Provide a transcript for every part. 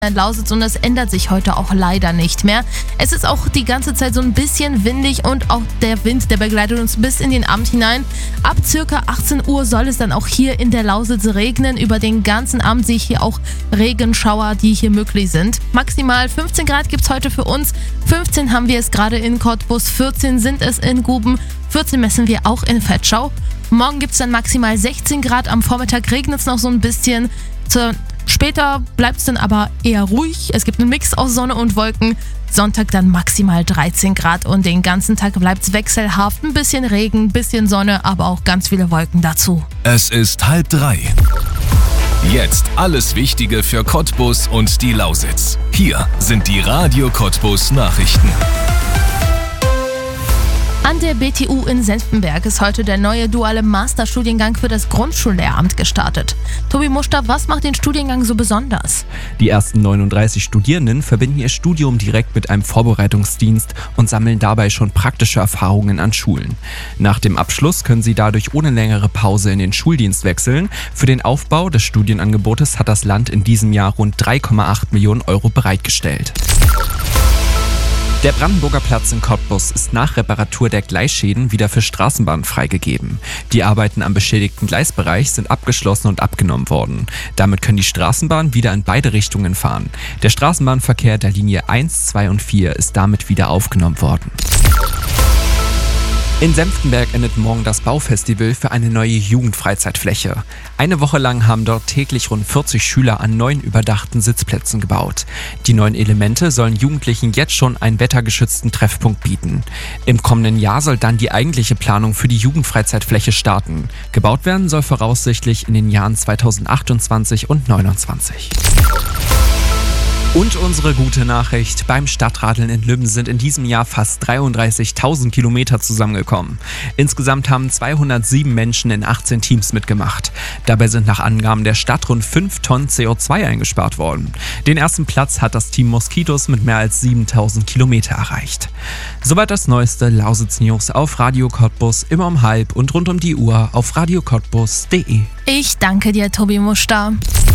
Lausitz und das ändert sich heute auch leider nicht mehr. Es ist auch die ganze Zeit so ein bisschen windig und auch der Wind, der begleitet uns bis in den Abend hinein. Ab circa 18 Uhr soll es dann auch hier in der Lausitz regnen. Über den ganzen Abend sehe ich hier auch Regenschauer, die hier möglich sind. Maximal 15 Grad gibt es heute für uns. 15 haben wir es gerade in Cottbus, 14 sind es in Guben, 14 messen wir auch in Vetschau. Morgen gibt es dann maximal 16 Grad, am Vormittag regnet es noch so ein bisschen. Später bleibt es dann aber eher ruhig. Es gibt einen Mix aus Sonne und Wolken. Sonntag dann maximal 13 Grad und den ganzen Tag bleibt es wechselhaft. Ein bisschen Regen, ein bisschen Sonne, aber auch ganz viele Wolken dazu. Es ist 2:30. Jetzt alles Wichtige für Cottbus und die Lausitz. Hier sind die Radio Cottbus Nachrichten. An der BTU in Senftenberg ist heute der neue duale Masterstudiengang für das Grundschullehramt gestartet. Tobi Muster, was macht den Studiengang so besonders? Die ersten 39 Studierenden verbinden ihr Studium direkt mit einem Vorbereitungsdienst und sammeln dabei schon praktische Erfahrungen an Schulen. Nach dem Abschluss können sie dadurch ohne längere Pause in den Schuldienst wechseln. Für den Aufbau des Studienangebotes hat das Land in diesem Jahr rund 3,8 Millionen Euro bereitgestellt. Der Brandenburger Platz in Cottbus ist nach Reparatur der Gleisschäden wieder für Straßenbahnen freigegeben. Die Arbeiten am beschädigten Gleisbereich sind abgeschlossen und abgenommen worden. Damit können die Straßenbahnen wieder in beide Richtungen fahren. Der Straßenbahnverkehr der Linie 1, 2 und 4 ist damit wieder aufgenommen worden. In Senftenberg endet morgen das Baufestival für eine neue Jugendfreizeitfläche. Eine Woche lang haben dort täglich rund 40 Schüler an 9 überdachten Sitzplätzen gebaut. Die neuen Elemente sollen Jugendlichen jetzt schon einen wettergeschützten Treffpunkt bieten. Im kommenden Jahr soll dann die eigentliche Planung für die Jugendfreizeitfläche starten. Gebaut werden soll voraussichtlich in den Jahren 2028 und 2029. Und unsere gute Nachricht, beim Stadtradeln in Lübben sind in diesem Jahr fast 33.000 Kilometer zusammengekommen. Insgesamt haben 207 Menschen in 18 Teams mitgemacht. Dabei sind nach Angaben der Stadt rund 5 Tonnen CO2 eingespart worden. Den ersten Platz hat das Team Moskitos mit mehr als 7.000 Kilometer erreicht. Soweit das neueste Lausitz-News auf Radio Cottbus, immer um 12:30 und rund um die Uhr auf radiocottbus.de. Ich danke dir, Tobi Muster.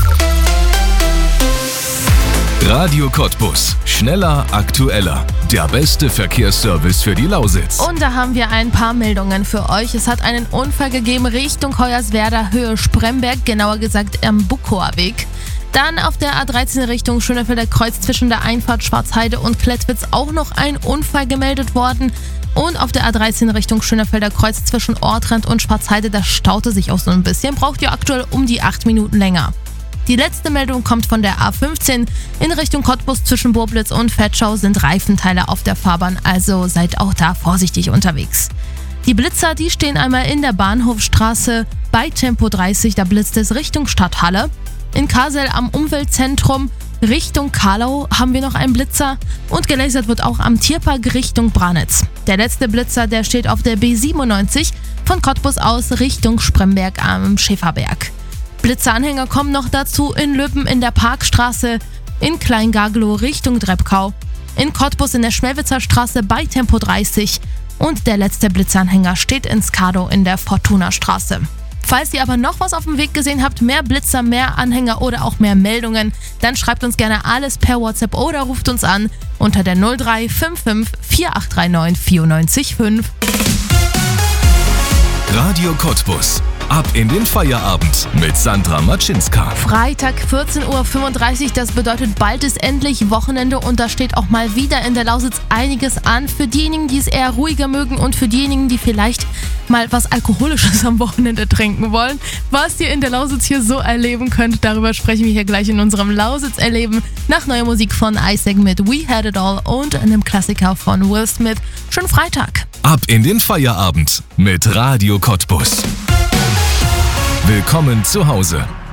Radio Cottbus. Schneller, aktueller. Der beste Verkehrsservice für die Lausitz. Und da haben wir ein paar Meldungen für euch. Es hat einen Unfall gegeben Richtung Hoyerswerda, Höhe Spremberg, genauer gesagt am Bukower Weg. Dann auf der A13 Richtung Schönefelder Kreuz zwischen der Einfahrt Schwarzheide und Klettwitz auch noch ein Unfall gemeldet worden. Und auf der A13 Richtung Schönefelder Kreuz zwischen Ortrand und Schwarzheide, da staute sich auch so ein bisschen. Braucht ihr aktuell um die 8 Minuten länger. Die letzte Meldung kommt von der A15. In Richtung Cottbus zwischen Boblitz und Vetschau sind Reifenteile auf der Fahrbahn, also seid auch da vorsichtig unterwegs. Die Blitzer, die stehen einmal in der Bahnhofstraße bei Tempo 30, da blitzt es Richtung Stadthalle. In Kassel am Umweltzentrum Richtung Karlau haben wir noch einen Blitzer und gelasert wird auch am Tierpark Richtung Branitz. Der letzte Blitzer, der steht auf der B97 von Cottbus aus Richtung Spremberg am Schäferberg. Blitzeranhänger kommen noch dazu in Lübben in der Parkstraße, in Kleingaglow Richtung Drebkau, in Cottbus in der Schmelwitzer Straße bei Tempo 30 und der letzte Blitzeranhänger steht in Skado in der Fortuna-Straße. Falls ihr aber noch was auf dem Weg gesehen habt, mehr Blitzer, mehr Anhänger oder auch mehr Meldungen, dann schreibt uns gerne alles per WhatsApp oder ruft uns an unter der 0355 4839 945. Radio Cottbus. Ab in den Feierabend mit Sandra Matschinska. Freitag 14:35 Uhr, das bedeutet, bald ist endlich Wochenende und da steht auch mal wieder in der Lausitz einiges an. Für diejenigen, die es eher ruhiger mögen und für diejenigen, die vielleicht mal was Alkoholisches am Wochenende trinken wollen. Was ihr in der Lausitz hier so erleben könnt, darüber sprechen wir hier gleich in unserem Lausitz-Erleben. Nach neuer Musik von Isaac mit We Had It All und einem Klassiker von Will Smith. Schönen Freitag. Ab in den Feierabend mit Radio Cottbus. Willkommen zu Hause.